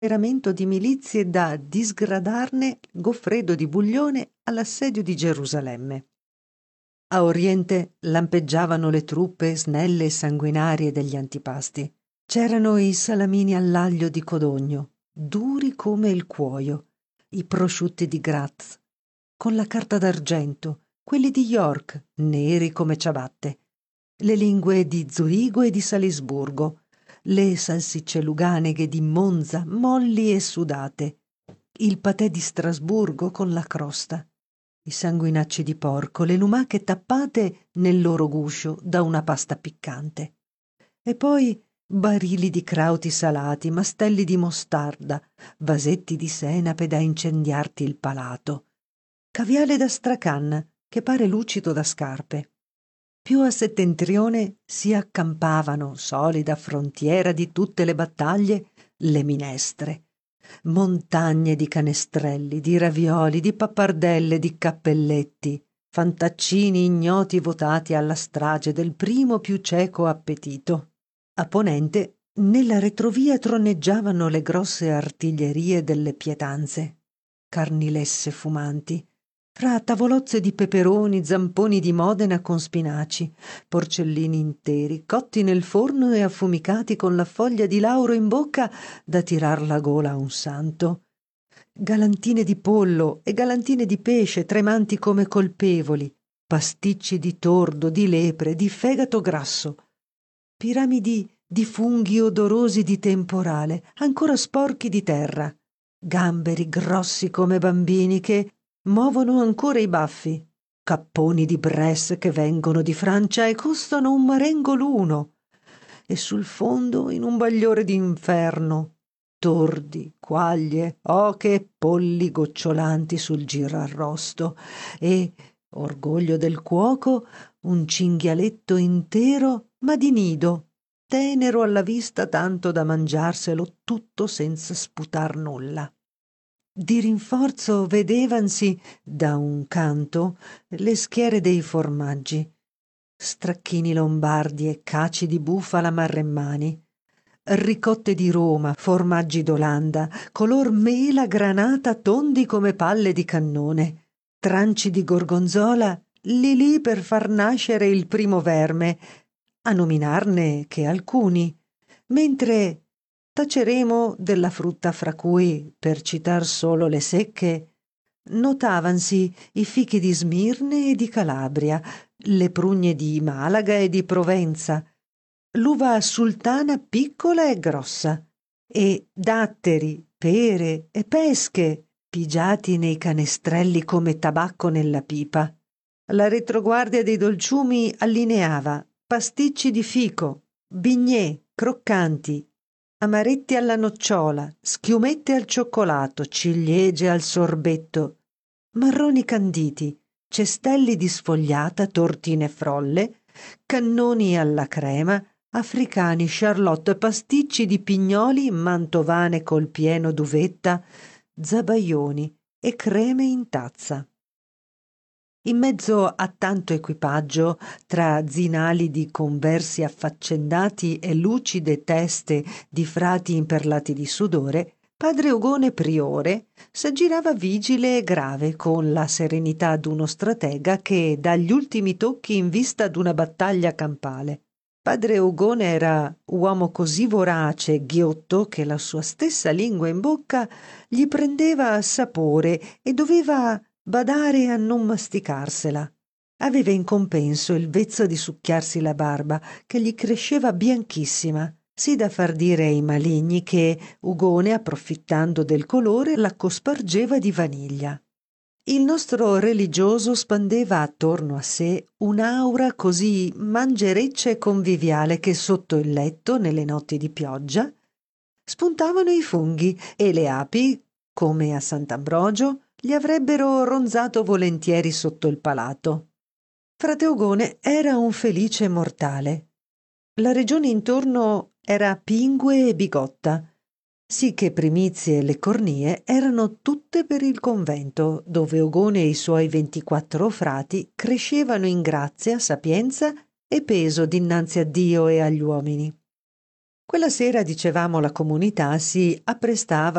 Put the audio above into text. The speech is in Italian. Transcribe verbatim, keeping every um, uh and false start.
schieramento di milizie da disgradarne Goffredo di Buglione all'assedio di Gerusalemme. A oriente lampeggiavano le truppe snelle e sanguinarie degli antipasti. C'erano i salamini all'aglio di Codogno, duri come il cuoio, i prosciutti di Graz, con la carta d'argento, quelli di York, neri come ciabatte, le lingue di Zurigo e di Salisburgo, le salsicce luganeghe di Monza, molli e sudate, il patè di Strasburgo con la crosta, i sanguinacci di porco, le lumache tappate nel loro guscio da una pasta piccante. E poi barili di crauti salati, mastelli di mostarda, vasetti di senape da incendiarti il palato, caviale da stracanna che pare lucido da scarpe. Più a settentrione si accampavano, solida frontiera di tutte le battaglie, le minestre, montagne di canestrelli, di ravioli, di pappardelle, di cappelletti, fantaccini ignoti votati alla strage del primo più cieco appetito. A ponente, nella retrovia troneggiavano le grosse artiglierie delle pietanze, carnilesse fumanti, fra tavolozze di peperoni, zamponi di Modena con spinaci, porcellini interi, cotti nel forno e affumicati con la foglia di lauro in bocca da tirar la gola a un santo, galantine di pollo e galantine di pesce tremanti come colpevoli, pasticci di tordo, di lepre, di fegato grasso, piramidi di funghi odorosi di temporale, ancora sporchi di terra, gamberi grossi come bambini che muovono ancora i baffi, capponi di Bresse che vengono di Francia e costano un marengo l'uno, e sul fondo, in un bagliore d'inferno, tordi, quaglie, oche e polli gocciolanti sul girarrosto e, orgoglio del cuoco, un cinghialetto intero ma di nido, tenero alla vista tanto da mangiarselo tutto senza sputar nulla. Di rinforzo vedevansi, da un canto, le schiere dei formaggi, stracchini lombardi e caci di bufala marremmani, ricotte di Roma, formaggi d'Olanda, color mela granata tondi come palle di cannone, tranci di gorgonzola lì lì per far nascere il primo verme, a nominarne che alcuni, mentre taceremo della frutta fra cui, per citar solo le secche, notavansi i fichi di Smirne e di Calabria, le prugne di Malaga e di Provenza, l'uva sultana piccola e grossa, e datteri, pere e pesche pigiati nei canestrelli come tabacco nella pipa. La retroguardia dei dolciumi allineava pasticci di fico, bignè croccanti, amaretti alla nocciola, schiumette al cioccolato, ciliegie al sorbetto, marroni canditi, cestelli di sfogliata, tortine frolle, cannoni alla crema, africani, charlotte, pasticci di pignoli, mantovane col pieno d'uvetta, zabaioni e creme in tazza. In mezzo a tanto equipaggio, tra zinali di conversi affaccendati e lucide teste di frati imperlati di sudore, padre Ogone priore s'aggirava vigile e grave con la serenità d'uno stratega che dà gli ultimi tocchi in vista d'una battaglia campale. Padre Ogone era uomo così vorace e ghiotto che la sua stessa lingua in bocca gli prendeva sapore e doveva badare a non masticarsela. Aveva in compenso il vezzo di succhiarsi la barba, che gli cresceva bianchissima, sì da far dire ai maligni che Ugone, approfittando del colore, la cospargeva di vaniglia. Il nostro religioso spandeva attorno a sé un'aura così mangereccia e conviviale che sotto il letto, nelle notti di pioggia, spuntavano i funghi e le api, come a Sant'Ambrogio, gli avrebbero ronzato volentieri sotto il palato. Frate Ogone era un felice mortale. La regione intorno era pingue e bigotta, sì che primizie e le cornie erano tutte per il convento, dove Ogone e i suoi ventiquattro frati crescevano in grazia, sapienza e peso dinanzi a Dio e agli uomini. Quella sera, dicevamo, la comunità si apprestava